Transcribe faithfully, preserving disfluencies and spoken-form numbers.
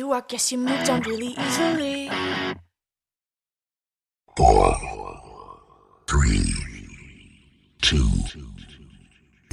you, I guess you moved on really easily. Four, three, two,